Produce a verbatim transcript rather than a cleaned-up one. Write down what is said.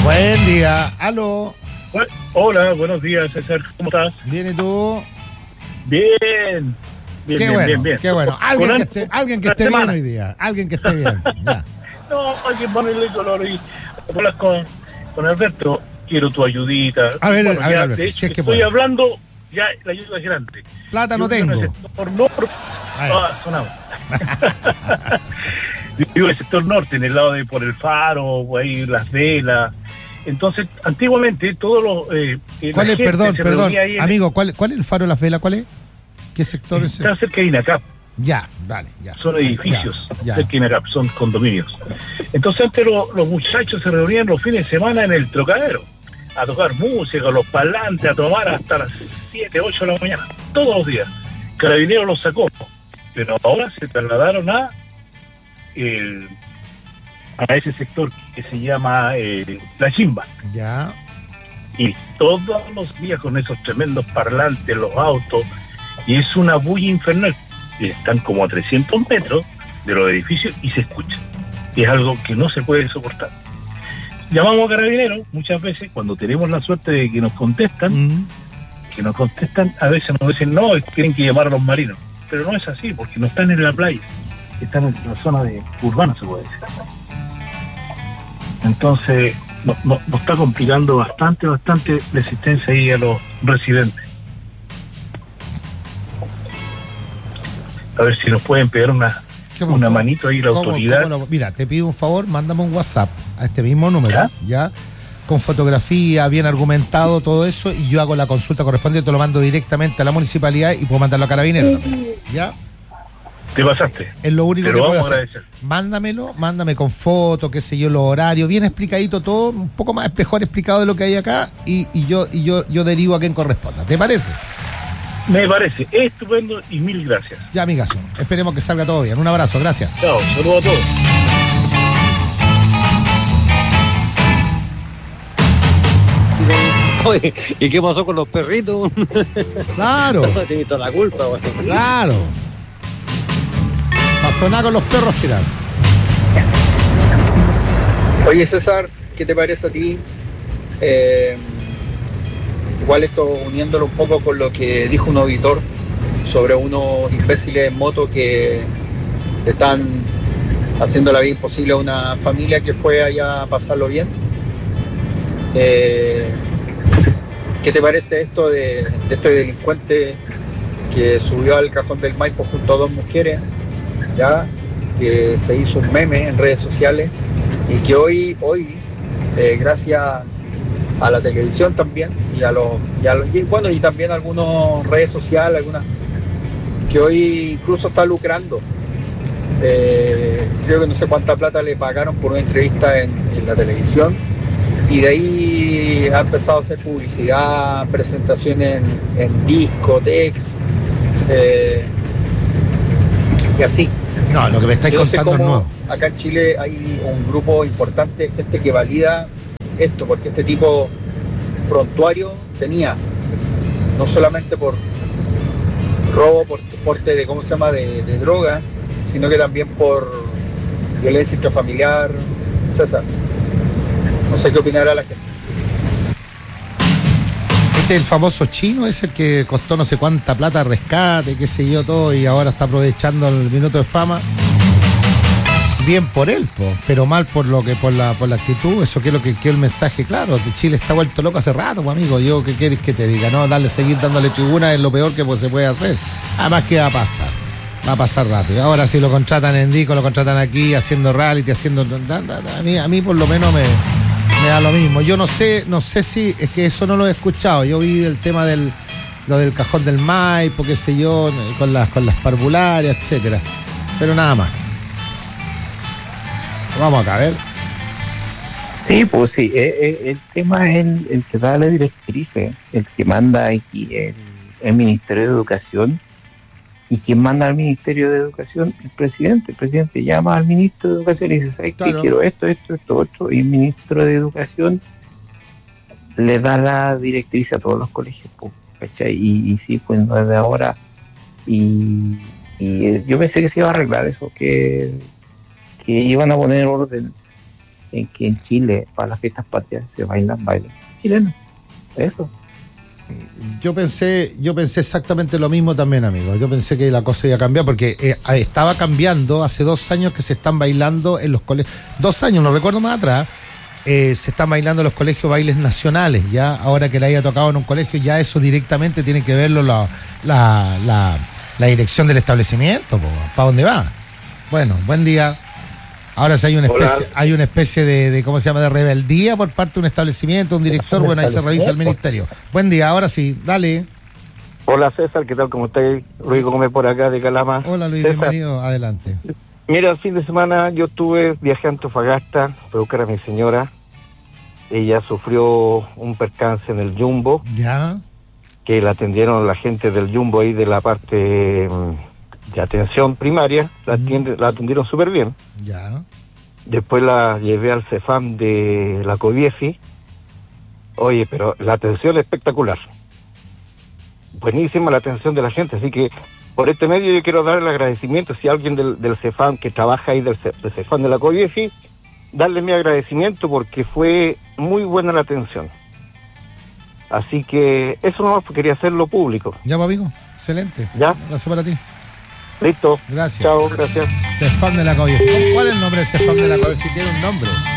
Buen día, aló. Bueno, hola, buenos días, César, ¿cómo estás? Bien, ¿y tú? Bien, bien, Qué bien, bueno, bien, bien. qué bueno. Alguien Con que ánimo esté, alguien que para esté la bien semana. hoy día, alguien que esté bien. Ya. No, hay que ponerle color y hablas con, con Alberto. Quiero tu ayudita. A ver, Bueno, a ver, ya, Alberto, de si hecho, es que que estoy puedo. hablando, ya la ayuda es grande. Plata no Yo vivo en el tengo. sector norte. A ver. Ah, sonaba. Yo vivo en el sector norte, en el lado de por el faro, por ahí las velas. Entonces, antiguamente, todos los. Eh, eh, ¿Cuál la es, gente perdón, se perdón, reunía ahí en- amigo, ¿cuál, cuál es el faro de la vela? ¿Cuál es? ¿Qué sector es ese? Está cerca de INACAP. Ya, dale, ya. Son edificios Ya, ya. cerca de INACAP, son condominios. Entonces, antes lo- los muchachos se reunían los fines de semana en el Trocadero a tocar música, los parlantes, a tomar hasta las siete, ocho de la mañana, todos los días. Carabineros los sacó, pero ahora se trasladaron a el, a ese sector que se llama eh, La Chimba. Ya. Y todos los días con esos tremendos parlantes, los autos, y es una bulla infernal. Y están como a trescientos metros de los edificios y se escucha. Y es algo que no se puede soportar. Llamamos a Carabineros muchas veces, cuando tenemos la suerte de que nos contestan, Mm. que nos contestan, a veces nos dicen, no, tienen que llamar a los marinos. Pero no es así, porque no están en la playa, están en la zona de urbana, se puede decir. Entonces, nos no, no está complicando bastante, bastante la existencia ahí a los residentes. A ver si nos pueden pegar una, ¿Qué- una cómo- manito ahí la cómo- autoridad. cómo lo- mira, te pido un favor, mándame un WhatsApp a este mismo número, ¿Ya? ¿ya? Con fotografía, bien argumentado, todo eso, y yo hago la consulta correspondiente, te lo mando directamente a la municipalidad y puedo mandarlo a Carabineros también, ¿ya? Te pasaste. Es lo único Te que lo puedo vamos a hacer. agradecer. Mándamelo, mándame con fotos, qué sé yo, los horarios, bien explicadito todo, un poco más mejor explicado de lo que hay acá, y, y yo y yo yo derivo a quien corresponda. ¿Te parece? Me parece estupendo y mil gracias. Ya, amigazo. Esperemos que salga todo bien. Un abrazo, gracias. Chao, saludos a todos. Oye, ¿y qué pasó con los perritos? Claro, Tienes toda la culpa, güey. claro. Pasó nada con los perros, final. Oye César, ¿qué te parece a ti? Eh, igual esto uniéndolo un poco con lo que dijo un auditor sobre unos imbéciles en moto que están haciendo la vida imposible a una familia que fue allá a pasarlo bien. Eh, ¿Qué te parece esto de, de este delincuente que subió al cajón del Maipo junto a dos mujeres, ya que se hizo un meme en redes sociales y que hoy, hoy eh, gracias a la televisión también y a los, y a los y, bueno, y también a algunas redes sociales, algunas que hoy incluso está lucrando. Eh, creo que no sé cuánta plata le pagaron por una entrevista en, en la televisión y de ahí ha empezado a hacer publicidad, presentaciones en, en discotex eh, y así. No, lo que me estáis Yo no sé contando es cómo nuevo. acá en Chile hay un grupo importante de gente que valida esto, porque este tipo prontuario tenía, no solamente por robo, por porte de, ¿cómo se llama?, de, de droga, sino que también por violencia intrafamiliar. César, no sé qué opinará la gente. Este es el famoso chino, es el que costó no sé cuánta plata rescate, qué sé yo, todo, y ahora está aprovechando el minuto de fama. Bien por él, po, pero mal por lo que por la por la actitud. Eso que es lo que, que el mensaje claro. De Chile está vuelto loco hace rato, po, amigo. Yo, ¿qué quieres que te diga? No, darle, seguir dándole tribuna es lo peor que pues, se puede hacer. Además, ¿qué va a pasar? Va a pasar rápido. Ahora si lo contratan en Dico, lo contratan aquí, haciendo reality, haciendo... Da, da, da, a, mí, a mí por lo menos me, me da lo mismo. Yo no sé, no sé si... Es que eso no lo he escuchado. Yo vi el tema del lo del cajón del Maipo, qué sé yo, con las, con las parvularias, etcétera. Pero nada más. Vamos acá, a ver. Sí, pues sí, eh, eh, el tema es el, el que da la directriz, eh, el que manda aquí el, el Ministerio de Educación. ¿Y quién manda al Ministerio de Educación? El presidente. El presidente llama al ministro de Educación y dice, ¿sabes Claro. qué? Quiero esto, esto, esto, otro. Y el ministro de Educación le da la directriz a todos los colegios, pues, ¿cachai? Y, y sí, pues no es de ahora. Y, y yo pensé que se iba a arreglar eso, que, que iban a poner orden en que en Chile, para las fiestas patrias, se bailan bailes chilenos. Eso. Yo pensé, yo pensé exactamente lo mismo también, amigo. Yo pensé que la cosa iba a cambiar porque eh, estaba cambiando hace dos años que se están bailando en los colegios. Dos años, no recuerdo más atrás. Eh, se están bailando en los colegios bailes nacionales. Ya ahora que le haya tocado en un colegio, ya eso directamente tiene que verlo la, la, la, la dirección del establecimiento. ¿Para dónde va? Bueno, buen día. Ahora si hay una especie, hay una especie de, de, ¿cómo se llama?, de rebeldía por parte de un establecimiento, un director, bueno, ahí se revisa el ministerio. Buen día, ahora sí, dale. Hola César, ¿qué tal? ¿Cómo estás? Luis Gómez por acá de Calama. Hola Luis, César, bienvenido, adelante. Mira, el fin de semana yo estuve, viajé a Antofagasta para buscar a mi señora. Ella sufrió un percance en el Jumbo. Ya. Que la atendieron la gente del Jumbo ahí de la parte de atención primaria, la, atiende, la atendieron súper bien. Ya. Después la llevé al CEFAM de la COVIEFI. Oye, pero la atención es espectacular. Buenísima la atención de la gente, así que por este medio yo quiero dar el agradecimiento, si alguien del, del CEFAM que trabaja ahí del, del CEFAM de la COVIEFI, darle mi agradecimiento porque fue muy buena la atención. Así que eso no quería hacerlo público. Ya, amigo, excelente. Ya. Gracias para ti. Listo. Gracias. Chao, gracias. CEFAM de la COVIEFI. ¿Cuál es el nombre del CEFAM de la COVIEFI? Tiene un nombre.